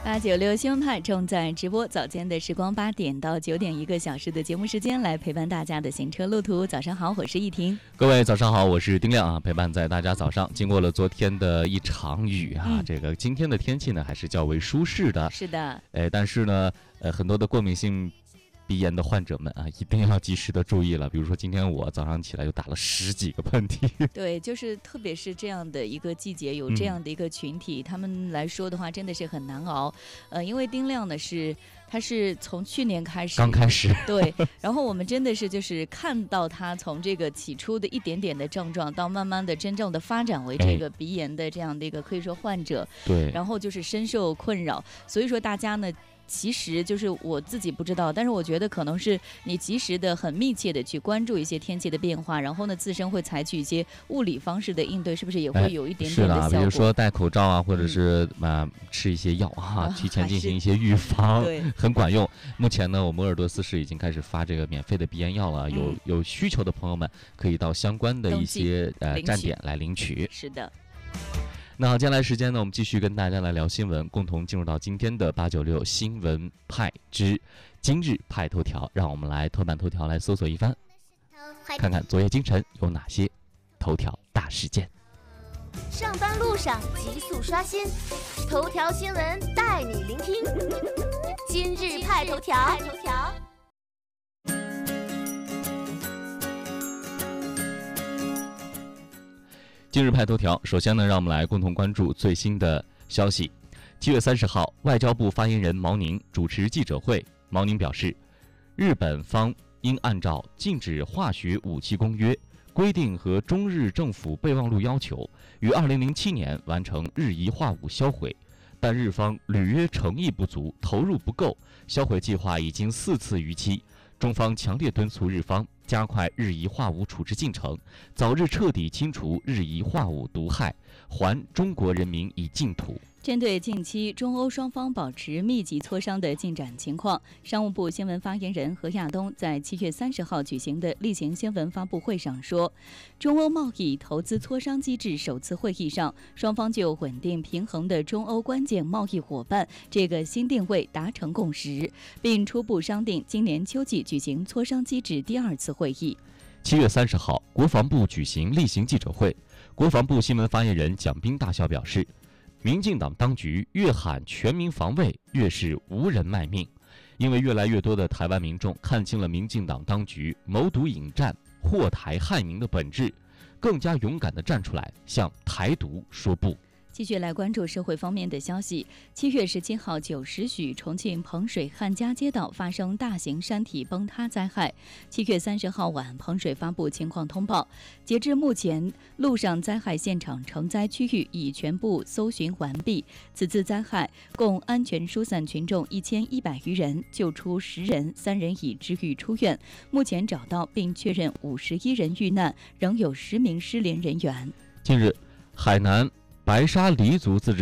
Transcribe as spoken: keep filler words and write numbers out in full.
八九六新闻派正在直播，早间的时光八点到九点，一个小时的节目时间，来陪伴大家的行车路途。早上好，我是易婷。 各位早上好，我是丁亮啊，陪伴在大家早上。经过了昨天的一场雨啊，嗯、这个今天的天气呢还是较为舒适的。 是的， 哎，但是呢，呃，很多的过敏性鼻炎的患者们啊，一定要及时的注意了。比如说今天我早上起来就打了十几个喷嚏。 对，就是特别是这样的一个季节，有这样的一个群体，嗯、他们来说的话，真的是很难熬。呃，因为丁亮呢是。他是从去年开始， 刚开始， 对，然后我们真的是就是看到他从这个起初的一点点的症状，到慢慢的真正的发展为这个鼻炎的这样的一个可以说患者， 对， 然后就是深受困扰，所以说大家呢。其实就是我自己不知道，但是我觉得可能是你及时的、很密切的去关注一些天气的变化，然后呢，自身会采取一些物理方式的应对，是不是也会有一点点的效果？ 哎、是的，比如说戴口罩啊，或者是啊、嗯呃、吃一些药啊，提前进行一些预防， 对， 很管用。目前呢，我们鄂尔多斯市已经开始发这个免费的鼻炎药了，有、嗯、有需求的朋友们可以到相关的一些呃站点来领取。 是的。 那好，接下来时间呢，我们继续跟大家来聊新闻，共同进入到今天的八九六新闻派之今日派头条，让我们来头版头条来搜索一番，看看昨夜今晨有哪些头条大事件。 上班路上急速刷新，头条新闻带你聆听。今日派头条。派头条今日派头条，首先呢，让我们来共同关注最新的消息。七月三十号，外交部发言人毛宁主持记者会。毛宁表示，日本方应按照禁止化学武器公约规定和中日政府备忘录要求，于二零零七年完成日夷化武销毁，但日方履约诚意不足，投入不够，销毁计划已经四次逾期。中方强烈敦促日方加快日夷化武处置进程，早日彻底清除日夷化武毒害，还中国人民以净土。 针对近期中欧双方保持密集磋商的进展情况，商务部新闻发言人何亚东在七月三十号举行的例行新闻发布会上说，中欧贸易投资磋商机制首次会议上，双方就稳定平衡的中欧关键贸易伙伴这个新定位达成共识，并初步商定今年秋季举行磋商机制第二次会议。 七月三十号，国防部举行例行记者会，国防部新闻发言人蒋斌大校表示，民进党当局越喊全民防卫，越是无人卖命，因为越来越多的台湾民众看清了民进党当局谋独引战、祸台害民的本质，更加勇敢地站出来，向台独说不。 继续来关注社会方面的消息。七月十七号九时许，重庆彭水汉家街道发生大型山体崩塌灾害。七月三十号晚，彭水发布情况通报，截至目前，路上灾害现场承灾区域已全部搜寻完毕。此次灾害共安全疏散群众一千一百余人，救出十人，三人已治愈出院。目前找到并确认五十一人遇难，仍有十名失联人员。 近日，海南白沙黎族自治